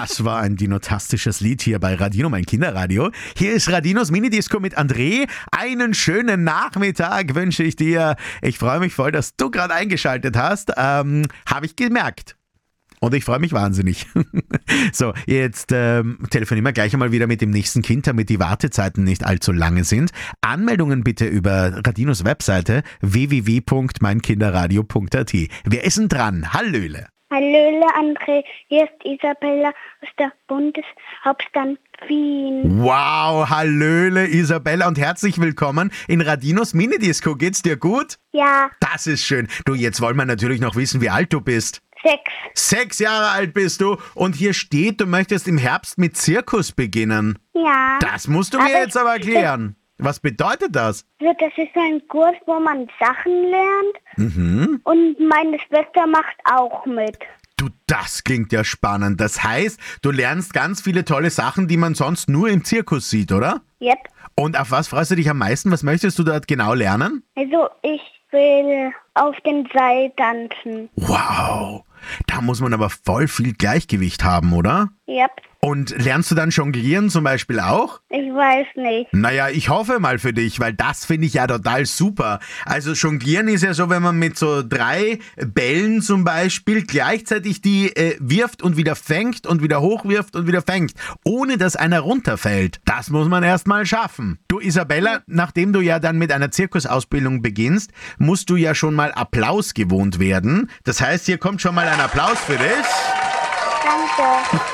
Das war ein dinotastisches Lied hier bei Radino, mein Kinderradio. Hier ist Radinos Minidisco mit André. Einen schönen Nachmittag wünsche ich dir. Ich freue mich voll, dass du gerade eingeschaltet hast. Habe ich gemerkt. Und ich freue mich wahnsinnig. So, jetzt telefonieren wir gleich einmal wieder mit dem nächsten Kind, damit die Wartezeiten nicht allzu lange sind. Anmeldungen bitte über Radinos Webseite www.meinkinderradio.at. Wer ist denn dran? Hallöle. Hallöle André, hier ist Isabella aus der Bundeshauptstadt Wien. Wow, hallöle Isabella und herzlich willkommen in Radinos Minidisco. Geht's dir gut? Ja, Das ist schön. Du, jetzt wollen wir natürlich noch wissen, wie alt du bist. 6. 6 Jahre alt bist du und hier steht, du möchtest im Herbst mit Zirkus beginnen. Ja. Das musst du mir jetzt aber erklären. Was bedeutet das? Also das ist ein Kurs, wo man Sachen lernt. Und meine Schwester macht auch mit. Du, das klingt ja spannend. Das heißt, du lernst ganz viele tolle Sachen, die man sonst nur im Zirkus sieht, oder? Yep. Und auf was freust du dich am meisten? Was möchtest du dort genau lernen? Also ich will auf den Seil tanzen. Wow, da muss man aber voll viel Gleichgewicht haben, oder? Yep. Und lernst du dann jonglieren zum Beispiel auch? Ich weiß nicht. Naja, ich hoffe mal für dich, weil das finde ich ja total super. Also jonglieren ist ja so, wenn man mit so 3 Bällen zum Beispiel gleichzeitig die wirft und wieder fängt und wieder hochwirft und wieder fängt, ohne dass einer runterfällt. Das muss man erst mal schaffen. Du Isabella, nachdem du ja dann mit einer Zirkusausbildung beginnst, musst du ja schon mal Applaus gewohnt werden. Das heißt, hier kommt schon mal ein Applaus für dich. Danke.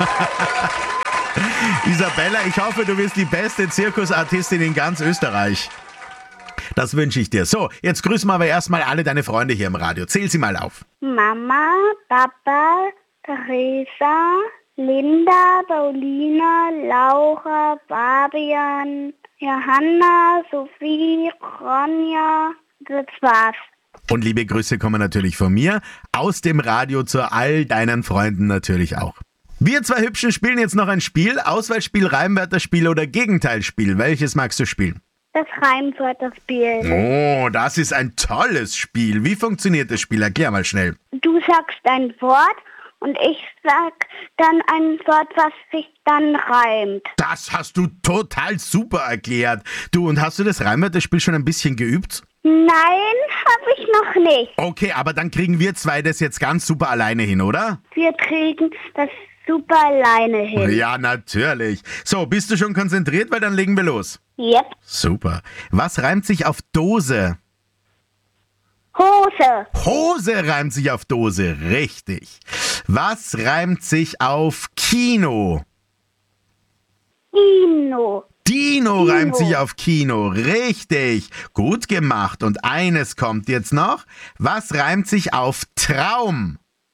Isabella, ich hoffe, du wirst die beste Zirkusartistin in ganz Österreich. Das wünsche ich dir. So, jetzt grüßen wir aber erstmal alle deine Freunde hier im Radio. Zähl sie mal auf. Mama, Papa, Theresa, Linda, Paulina, Laura, Fabian, Johanna, Sophie, Ronja. Das war's. Und liebe Grüße kommen natürlich von mir, aus dem Radio zu all deinen Freunden natürlich auch. Wir 2 Hübschen spielen jetzt noch ein Spiel, Auswahlspiel, Reimwörterspiel oder Gegenteilspiel. Welches magst du spielen? Das Reimwörterspiel. Oh, das ist ein tolles Spiel. Wie funktioniert das Spiel? Erklär mal schnell. Du sagst ein Wort und ich sag dann ein Wort, was sich dann reimt. Das hast du total super erklärt. Du, und hast du das Reimwörterspiel schon ein bisschen geübt? Nein, habe ich noch nicht. Okay, aber dann kriegen wir 2 das jetzt ganz super alleine hin, oder? Wir kriegen das super alleine hin. Ja, natürlich. So, bist du schon konzentriert? Weil dann legen wir los. Yep. Super. Was reimt sich auf Dose? Hose. Hose reimt sich auf Dose. Richtig. Was reimt sich auf Kino? Dino. Dino reimt sich auf Kino. Richtig. Gut gemacht. Und eines kommt jetzt noch. Was reimt sich auf Traum?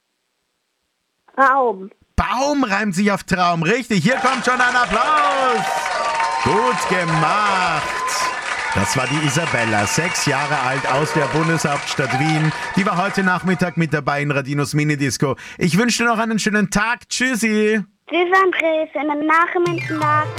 Raum. Baum reimt sich auf Traum. Richtig. Hier kommt schon ein Applaus. Gut gemacht. Das war die Isabella, 6 Jahre alt, aus der Bundeshauptstadt Wien. Die war heute Nachmittag mit dabei in Radinos Minidisco. Ich wünsche dir noch einen schönen Tag. Tschüssi. Tschüss, André. Schönen Nachmittag.